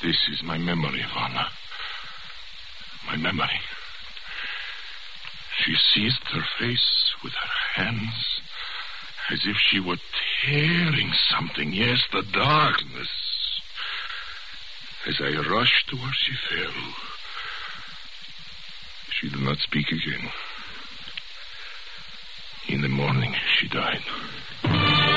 This is my memory, Vanna. My memory. She seized her face with her hands as if she were tearing something. Yes, the darkness. As I rushed to her, she fell. She did not speak again. In the morning, she died.